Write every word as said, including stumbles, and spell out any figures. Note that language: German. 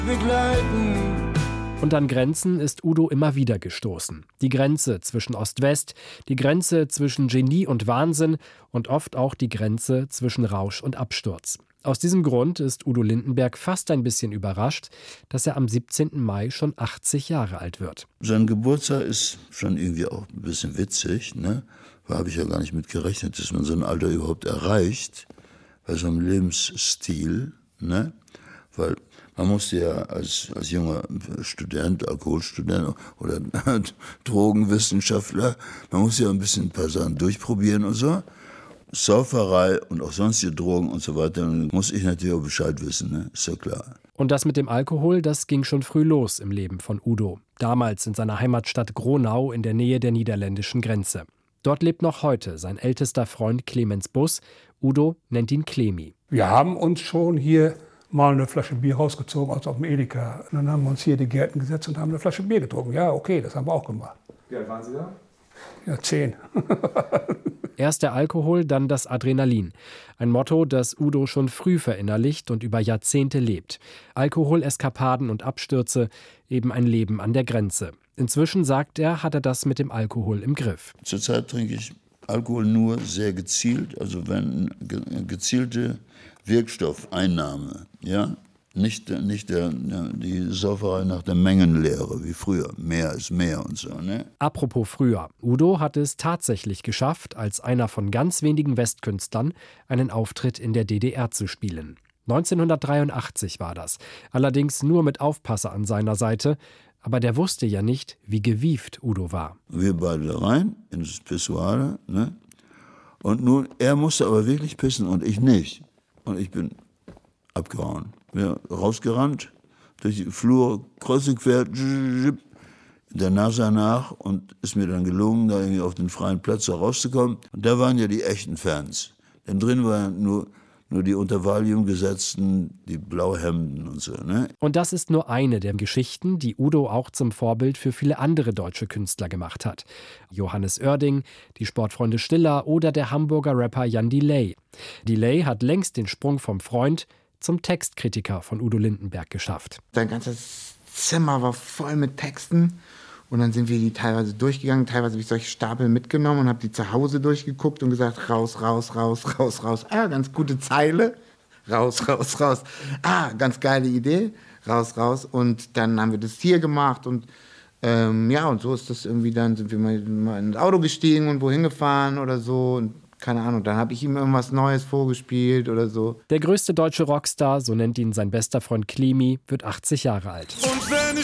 begleiten. Und an Grenzen ist Udo immer wieder gestoßen. Die Grenze zwischen Ost-West, die Grenze zwischen Genie und Wahnsinn und oft auch die Grenze zwischen Rausch und Absturz. Aus diesem Grund ist Udo Lindenberg fast ein bisschen überrascht, dass er am siebzehnten Mai schon achtzig Jahre alt wird. Sein Geburtstag ist schon irgendwie auch ein bisschen witzig, ne? Da habe ich ja gar nicht mit gerechnet, dass man so ein Alter überhaupt erreicht, bei so einem Lebensstil, ne? Weil man musste ja als, als junger Student, Alkoholstudent oder Drogenwissenschaftler, man muss ja ein bisschen ein paar Sachen durchprobieren und so. Sauferei und auch sonstige Drogen und so weiter, dann muss ich natürlich auch Bescheid wissen, ne? Ist ja klar. Und das mit dem Alkohol, das ging schon früh los im Leben von Udo. Damals in seiner Heimatstadt Gronau in der Nähe der niederländischen Grenze. Dort lebt noch heute sein ältester Freund Clemens Bus. Udo nennt ihn Clemi. Wir haben uns schon hier mal eine Flasche Bier rausgezogen aus dem Edeka. Und dann haben wir uns hier in die Gärten gesetzt und haben eine Flasche Bier getrunken. Ja, okay, das haben wir auch gemacht. Wie alt waren Sie da? Ja, zehn. Erst der Alkohol, dann das Adrenalin. Ein Motto, das Udo schon früh verinnerlicht und über Jahrzehnte lebt. Alkoholeskapaden und Abstürze, eben ein Leben an der Grenze. Inzwischen, sagt er, hat er das mit dem Alkohol im Griff. Zurzeit trinke ich Alkohol nur sehr gezielt, also wenn gezielte Wirkstoffeinnahme, ja, nicht, nicht der, die Sauferei nach der Mengenlehre wie früher, mehr ist mehr und so, ne? Apropos früher, Udo hat es tatsächlich geschafft, als einer von ganz wenigen Westkünstlern einen Auftritt in der D D R zu spielen. neunzehnhundertdreiundachtzig war das, allerdings nur mit Aufpasser an seiner Seite, aber der wusste ja nicht, wie gewieft Udo war. Wir beide da rein, ins Pissoir, ne? Und nun, er musste aber wirklich pissen und ich nicht. Und ich bin abgehauen. Bin rausgerannt, durch die Flur, kreuz und quer, der Nase nach und ist mir dann gelungen, da irgendwie auf den freien Platz da rauszukommen. Und da waren ja die echten Fans. Denn drin waren nur, nur die unter Valium gesetzten, die Blauhemden und so, ne? Und das ist nur eine der Geschichten, die Udo auch zum Vorbild für viele andere deutsche Künstler gemacht hat. Johannes Oerding, die Sportfreunde Stiller oder der Hamburger Rapper Jan Delay. Delay hat längst den Sprung vom Freund zum Textkritiker von Udo Lindenberg geschafft. Sein ganzes Zimmer war voll mit Texten und dann sind wir die teilweise durchgegangen. Teilweise habe ich solche Stapel mitgenommen und habe die zu Hause durchgeguckt und gesagt, raus, raus, raus, raus, raus. Ah, ganz gute Zeile. Raus, raus, raus. Ah, ganz geile Idee. Raus, raus. Und dann haben wir das hier gemacht und ähm, ja, und so ist das irgendwie dann, sind wir mal, mal ins Auto gestiegen und wohin gefahren oder so und keine Ahnung, dann habe ich ihm irgendwas Neues vorgespielt oder so. Der größte deutsche Rockstar, so nennt ihn sein bester Freund Clemi, wird achtzig Jahre alt. Und wenn